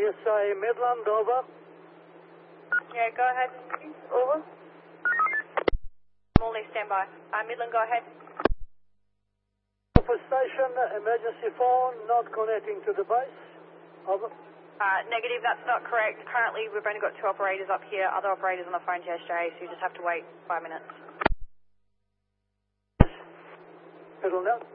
USA Midland, over. Yeah, go ahead. Over. Morley, stand by. Midland, go ahead. Alpha Station, emergency phone, not connecting to the base. Over. Negative, that's not correct. Currently, we've only got 2 operators up here, other operators on the phone to SJ, so you just have to wait 5 minutes. Pedal now.